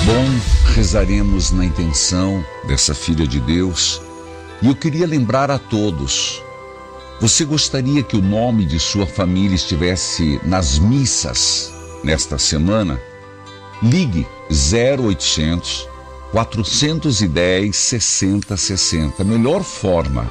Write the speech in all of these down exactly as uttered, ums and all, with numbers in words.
Bom, rezaremos na intenção dessa filha de Deus. E eu queria lembrar a todos, você gostaria que o nome de sua família estivesse nas missas nesta semana? Ligue zero oitocentos, quatrocentos e dez, sessenta sessenta. Melhor forma,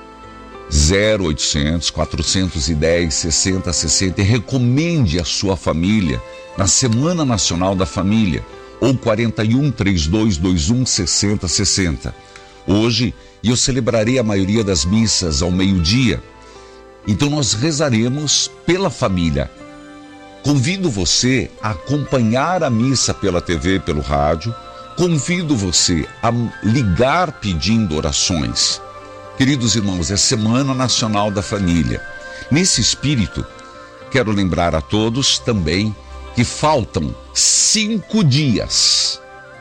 zero oitocentos, quatrocentos e dez, sessenta sessenta, e recomende a sua família na Semana Nacional da Família, ou quarenta e um, trinta e dois, vinte e um, sessenta sessenta. Hoje eu celebrarei a maioria das missas ao meio-dia, então nós rezaremos pela família. Convido você a acompanhar a missa pela T V, pelo rádio. Convido você a ligar pedindo orações. Queridos irmãos, é Semana Nacional da Família. Nesse espírito, quero lembrar a todos também que faltam cinco dias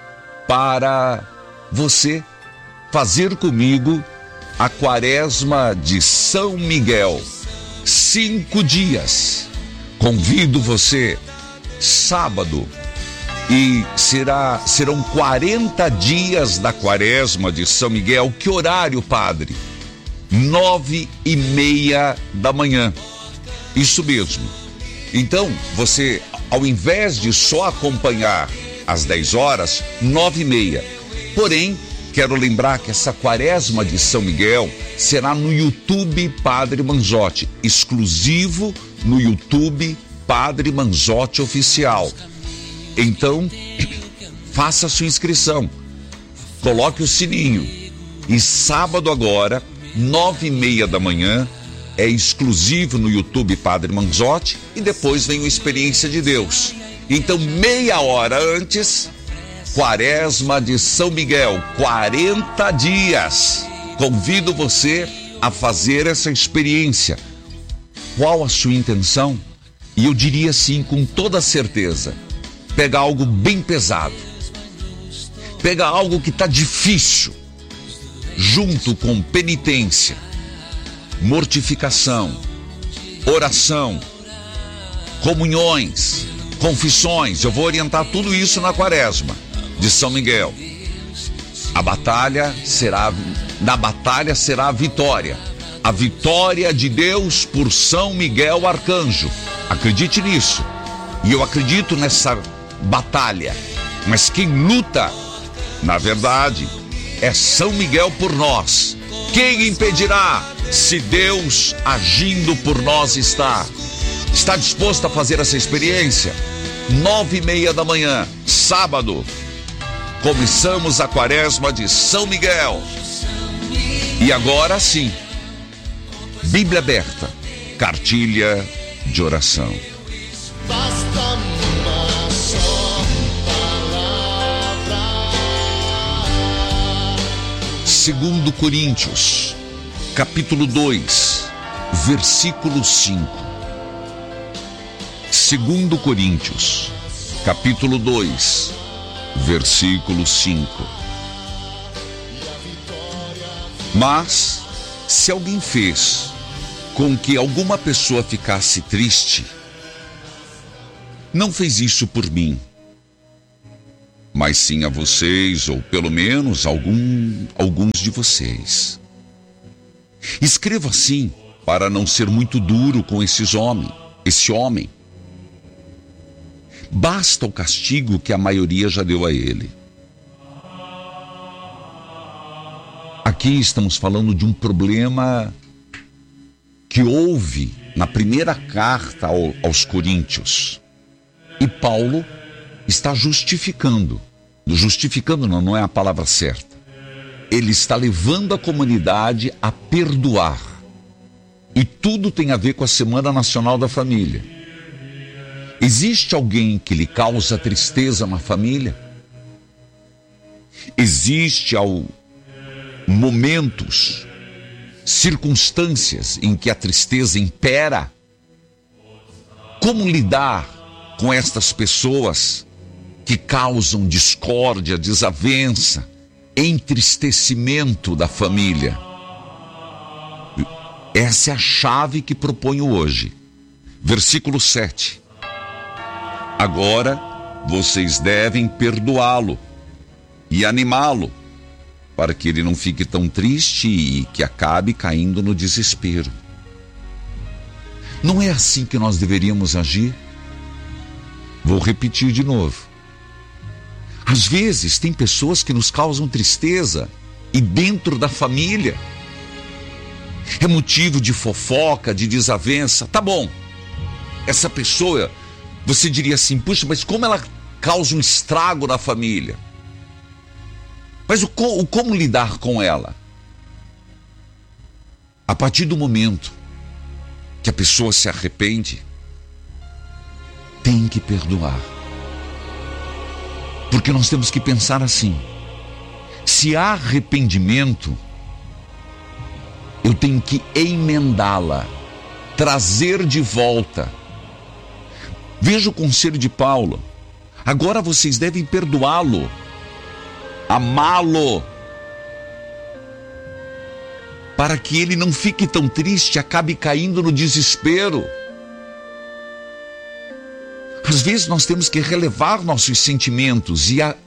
para você fazer comigo a quaresma de São Miguel. Cinco dias. Convido você, sábado, e será, serão quarenta dias da quaresma de São Miguel. Que horário, padre? Nove e meia da manhã. Isso mesmo. Então, você, ao invés de só acompanhar às dez horas, nove e meia. Porém, quero lembrar que essa quaresma de São Miguel será no YouTube Padre Manzotti, exclusivo no YouTube Padre Manzotti Oficial. Então, faça a sua inscrição, coloque o sininho, e sábado agora, nove e meia da manhã, é exclusivo no YouTube Padre Manzotti, e depois vem o Experiência de Deus. Então, meia hora antes, quaresma de São Miguel, quarenta dias. Convido você a fazer essa experiência. Qual a sua intenção? E eu diria assim, com toda certeza, pega algo bem pesado, pega algo que está difícil, junto com penitência, mortificação, oração, comunhões, confissões. Eu vou orientar tudo isso na quaresma de São Miguel. A batalha será, na batalha será a vitória. A vitória de Deus por São Miguel Arcanjo. Acredite nisso. E eu acredito nessa batalha. Mas quem luta, na verdade, é São Miguel por nós. Quem impedirá, se Deus agindo por nós está? Está disposto a fazer essa experiência? Nove e meia da manhã, sábado, começamos a quaresma de São Miguel. E agora sim, Bíblia aberta, cartilha de oração. Basta uma só palavra. Segundo Coríntios, capítulo dois, versículo cinco. Segundo Coríntios, capítulo dois, versículo cinco. Mas, se alguém fez com que alguma pessoa ficasse triste, não fez isso por mim, mas sim a vocês, ou pelo menos algum, alguns de vocês. Escrevo assim para não ser muito duro com esses homens, esse homem. Basta o castigo que a maioria já deu a ele. Aqui estamos falando de um problema que houve na primeira carta ao, aos Coríntios. E Paulo está justificando. Justificando não, não é a palavra certa. Ele está levando a comunidade a perdoar. E tudo tem a ver com a Semana Nacional da Família. Existe alguém que lhe causa tristeza na família? Existe ao, momentos, circunstâncias em que a tristeza impera? Como lidar com estas pessoas que causam discórdia, desavença, entristecimento da família? Essa é a chave que proponho hoje. Versículo sete. Agora, vocês devem perdoá-lo e animá-lo, para que ele não fique tão triste e que acabe caindo no desespero. Não é assim que nós deveríamos agir? Vou repetir de novo. Às vezes tem pessoas que nos causam tristeza e dentro da família é motivo de fofoca, de desavença. Tá bom, essa pessoa, você diria assim, puxa, mas como ela causa um estrago na família? Mas o, o como lidar com ela? A partir do momento que a pessoa se arrepende, tem que perdoar. Porque nós temos que pensar assim: se há arrependimento, eu tenho que emendá-la, trazer de volta. Veja o conselho de Paulo. Agora vocês devem perdoá-lo, amá-lo, para que ele não fique tão triste, acabe caindo no desespero. Às vezes nós temos que relevar nossos sentimentos e a...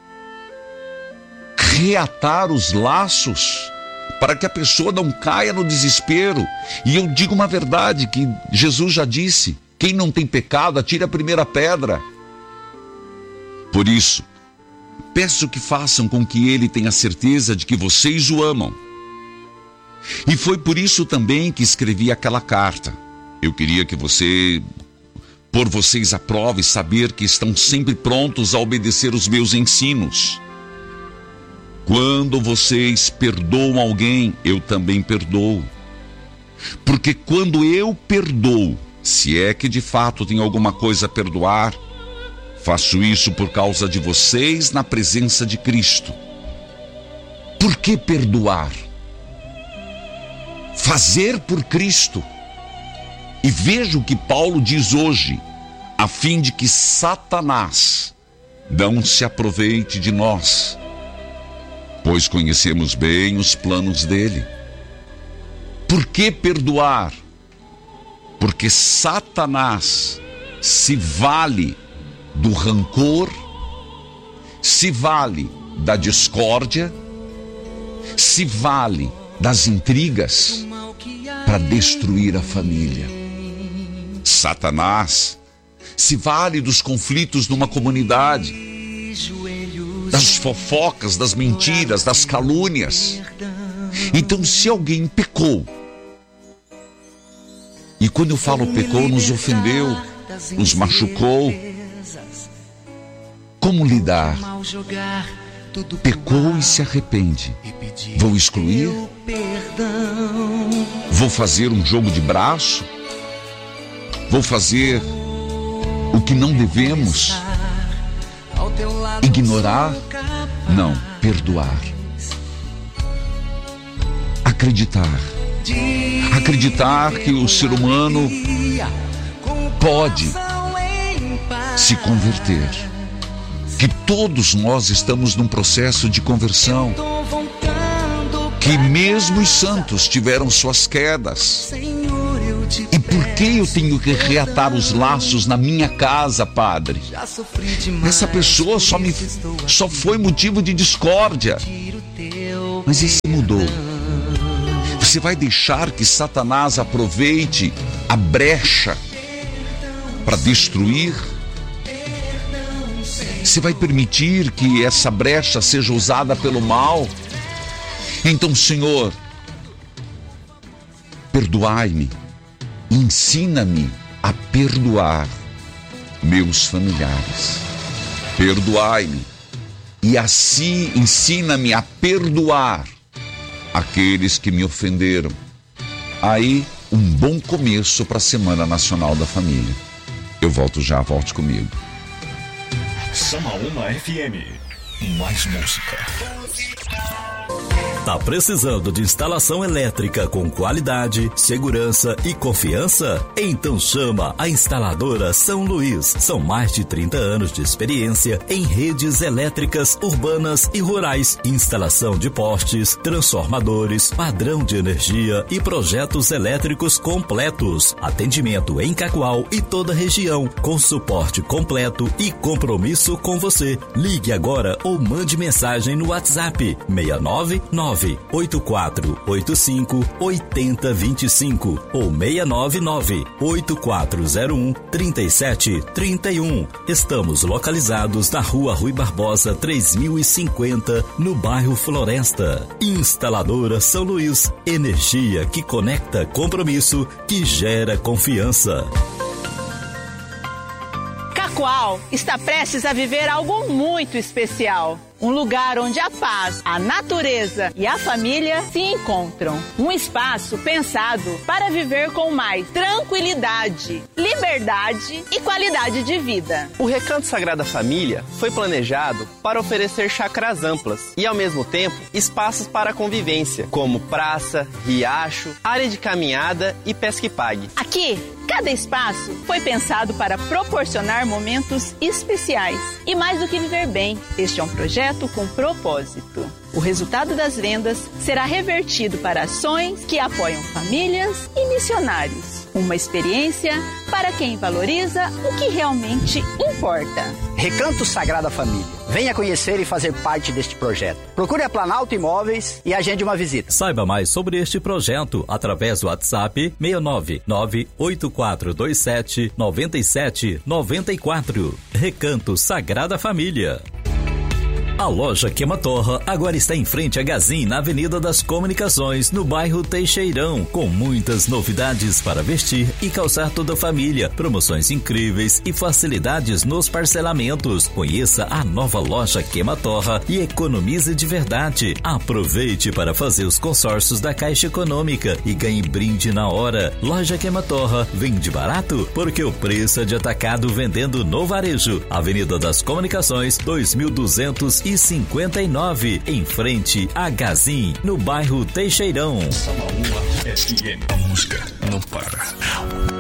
reatar os laços para que a pessoa não caia no desespero. E eu digo uma verdade que Jesus já disse: quem não tem pecado, atire a primeira pedra. Por isso, peço que façam com que ele tenha certeza de que vocês o amam. E foi por isso também que escrevi aquela carta. Eu queria que você, por vocês à prova e saber que estão sempre prontos a obedecer os meus ensinos. Quando vocês perdoam alguém, eu também perdoo. Porque quando eu perdoo, se é que de fato tem alguma coisa a perdoar, faço isso por causa de vocês na presença de Cristo. Por que perdoar? Fazer por Cristo. E veja o que Paulo diz hoje, a fim de que Satanás não se aproveite de nós, pois conhecemos bem os planos dele. Por que perdoar? Porque Satanás se vale do rancor, se vale da discórdia, se vale das intrigas para destruir a família. Satanás se vale dos conflitos numa comunidade, das fofocas, das mentiras, das calúnias. Então, se alguém pecou, e quando eu falo pecou, nos ofendeu, nos machucou, como lidar? Pecou e se arrepende. Vou excluir? Vou fazer um jogo de braço? Vou fazer o que não devemos? Ignorar? Não, perdoar. Acreditar. Acreditar que o ser humano pode se converter. Que todos nós estamos num processo de conversão. Que mesmo os santos tiveram suas quedas. E por que eu tenho que reatar os laços na minha casa, Padre? Essa pessoa só, me, só foi motivo de discórdia. Mas esse mudou. Você vai deixar que Satanás aproveite a brecha para destruir? Você vai permitir que essa brecha seja usada pelo mal? Então, Senhor, perdoai-me, ensina-me a perdoar meus familiares. Perdoai-me e assim ensina-me a perdoar aqueles que me ofenderam. Aí, um bom começo para a Semana Nacional da Família. Eu volto já, volte comigo. Samaúma F M. Mais música. Tá precisando de instalação elétrica com qualidade, segurança e confiança? Então chama a Instaladora São Luís. São mais de trinta anos de experiência em redes elétricas urbanas e rurais, instalação de postes, transformadores, padrão de energia e projetos elétricos completos. Atendimento em Cacoal e toda a região, com suporte completo e compromisso com você. Ligue agora ou mande mensagem no WhatsApp seis nove nove oito quatro oito cinco oito zero dois cinco ou seis nove nove oito quatro zero um três sete três um. Estamos localizados na Rua Rui Barbosa três mil e cinquenta, no bairro Floresta. Instaladora São Luís, energia que conecta, compromisso que gera confiança. Cacoal está prestes a viver algo muito especial. Um lugar onde a paz, a natureza e a família se encontram. Um espaço pensado para viver com mais tranquilidade, liberdade e qualidade de vida. O Recanto Sagrada Família foi planejado para oferecer chácaras amplas e, ao mesmo tempo, espaços para convivência, como praça, riacho, área de caminhada e pesca e pague. Aqui, cada espaço foi pensado para proporcionar momentos especiais. E mais do que viver bem, este é um projeto com propósito. O resultado das vendas será revertido para ações que apoiam famílias e missionários. Uma experiência para quem valoriza o que realmente importa. Recanto Sagrada Família. Venha conhecer e fazer parte deste projeto. Procure a Planalto Imóveis e agende uma visita. Saiba mais sobre este projeto através do WhatsApp seis nove nove oito quatro dois sete nove sete nove quatro. Recanto Sagrada Família. A loja Queima-Torra agora está em frente a Gazin, na Avenida das Comunicações, no bairro Teixeirão, com muitas novidades para vestir e calçar toda a família, promoções incríveis e facilidades nos parcelamentos. Conheça a nova loja Queima-Torra e economize de verdade. Aproveite para fazer os consórcios da Caixa Econômica e ganhe brinde na hora. Loja Queima-Torra, vende barato porque o preço é de atacado vendendo no varejo. Avenida das Comunicações, dois mil duzentos e cinquenta e nove, em frente a Gazin, no bairro Teixeirão. A música não para.